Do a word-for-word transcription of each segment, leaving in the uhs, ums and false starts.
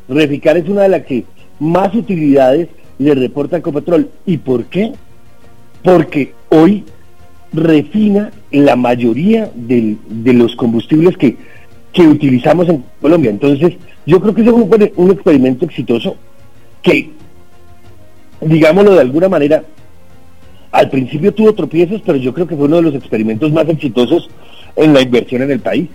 Reficar es una de las que más utilidades le reporta Ecopetrol. ¿Y por qué? Porque hoy refina la mayoría del, de los combustibles que, que utilizamos en Colombia. Entonces, yo creo que eso fue un, un experimento exitoso que, digámoslo de alguna manera, al principio tuvo tropiezos, pero yo creo que fue uno de los experimentos más exitosos en la inversión en el país.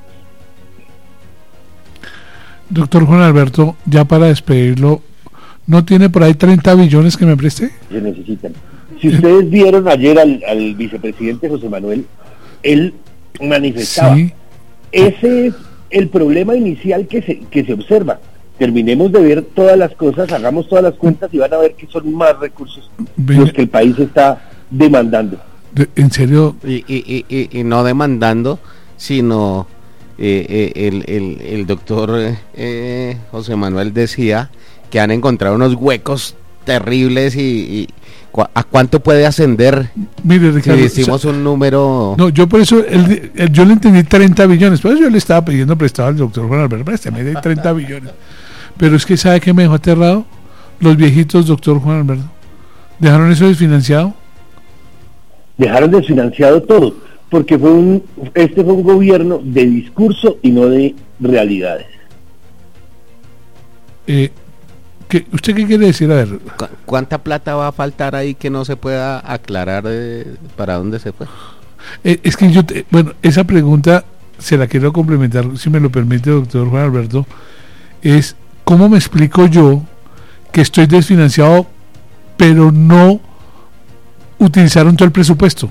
Doctor Juan Alberto, ya para despedirlo, ¿no tiene por ahí treinta billones que me preste? Se necesitan. Si ustedes vieron ayer al, al vicepresidente José Manuel, él manifestaba, sí. Ese es el problema inicial que se, que se observa. Terminemos de ver todas las cosas, hagamos todas las cuentas y van a ver que son más recursos Venga. los que el país está demandando. ¿En serio? Y, y, y, y no demandando, sino eh, eh, el, el, el doctor eh, José Manuel decía que han encontrado unos huecos terribles y, y ¿a cuánto puede ascender? Mire, Ricardo, si decimos o sea, un número... No, yo por eso, él, él, yo le entendí treinta billones, por eso yo le estaba pidiendo prestado al doctor Juan Alberto, préstame de treinta billones. Pero es que ¿sabe qué me dejó aterrado? Los viejitos, doctor Juan Alberto. ¿Dejaron eso desfinanciado? Dejaron desfinanciado todo, porque fue un este fue un gobierno de discurso y no de realidades. Eh, ¿qué, ¿Usted qué quiere decir? A ver. ¿Cu ¿Cuánta plata va a faltar ahí que no se pueda aclarar de, para dónde se fue? Eh, es que yo, te, bueno, esa pregunta se la quiero complementar, si me lo permite, doctor Juan Alberto, es ¿cómo me explico yo que estoy desfinanciado pero no utilizaron todo el presupuesto? O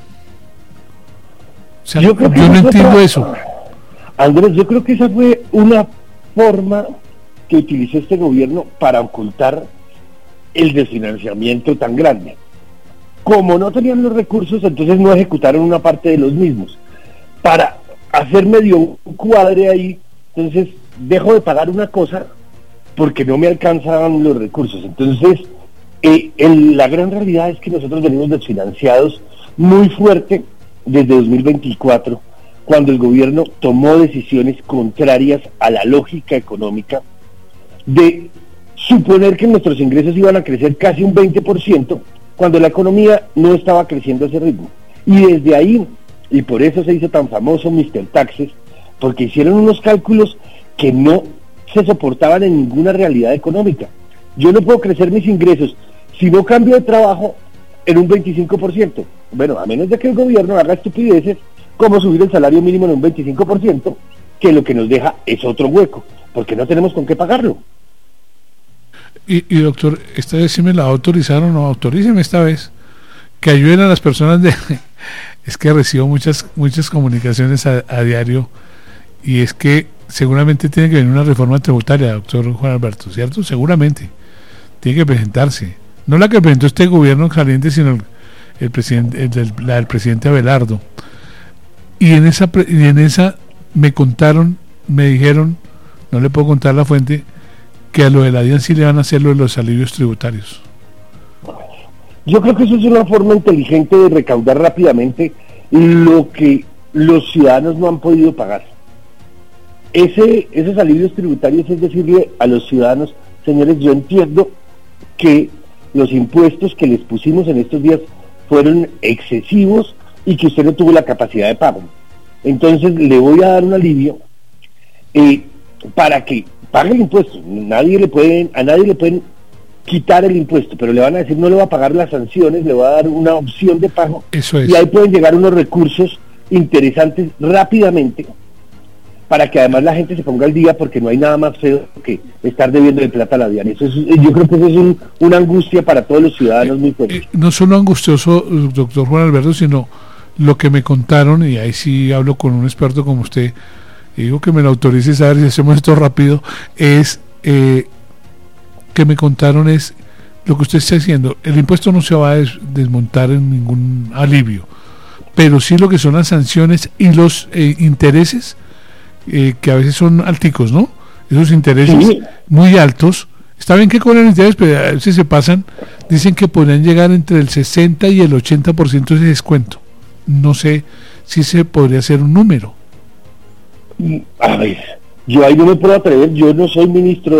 sea, yo, yo no entiendo otra, eso. Andrés, yo creo que esa fue una forma que utilizó este gobierno para ocultar el desfinanciamiento tan grande. Como no tenían los recursos, entonces no ejecutaron una parte de los mismos. Para hacer medio un cuadre ahí, entonces dejo de pagar una cosa porque no me alcanzaban los recursos. Entonces, eh, el, la gran realidad es que nosotros venimos desfinanciados muy fuerte desde dos mil veinticuatro, cuando el gobierno tomó decisiones contrarias a la lógica económica de suponer que nuestros ingresos iban a crecer casi un veinte por ciento, cuando la economía no estaba creciendo a ese ritmo. Y desde ahí, y por eso se hizo tan famoso mister Taxes, porque hicieron unos cálculos que no se soportaban en ninguna realidad económica. Yo no puedo crecer mis ingresos si no cambio de trabajo en un veinticinco por ciento. Bueno, a menos de que el gobierno haga estupideces como subir el salario mínimo en un veinticinco por ciento, que lo que nos deja es otro hueco, porque no tenemos con qué pagarlo. Y, y doctor, esta vez sí me la autorizaron, no, autoríceme esta vez, que ayuden a las personas de... Es que recibo muchas muchas comunicaciones a, a diario, y es que seguramente tiene que venir una reforma tributaria, doctor Juan Alberto, ¿cierto? Seguramente tiene que presentarse, no la que presentó este gobierno saliente, sino el, el presidente, el del, la del presidente Abelardo. Y en esa y en esa me contaron, me dijeron, no le puedo contar la fuente, que a lo de la DIAN sí le van a hacer lo de los alivios tributarios. Yo creo que eso es una forma inteligente de recaudar rápidamente lo que los ciudadanos no han podido pagar. Ese, esos alivios tributarios es decirle a los ciudadanos, señores, yo entiendo que los impuestos que les pusimos en estos días fueron excesivos y que usted no tuvo la capacidad de pago. Entonces le voy a dar un alivio eh, para que pague el impuesto. Nadie le pueden, a nadie le pueden quitar el impuesto, pero le van a decir no le va a pagar las sanciones, le va a dar una opción de pago. Eso es. Y ahí pueden llegar unos recursos interesantes rápidamente para que además la gente se ponga al día, porque no hay nada más feo que estar debiendo de plata a la DIAN. Eso es, yo creo que eso es un, una angustia para todos los ciudadanos, eh, muy fuerte. Eh, no solo angustioso, doctor Juan Alberto, sino lo que me contaron, y ahí sí hablo con un experto como usted, y digo que me lo autorice a saber si hacemos esto rápido, es eh, que me contaron es lo que usted está diciendo, el impuesto no se va a des, desmontar en ningún alivio, pero sí lo que son las sanciones y los eh, intereses, eh, que a veces son alticos, ¿no? Esos intereses sí. muy altos, está bien que cobran intereses, pero a veces se pasan, dicen que podrían llegar entre el sesenta y el ochenta por ciento de ese descuento. No sé si se podría hacer un número. A ver, yo ahí no me puedo atrever, yo no soy ministro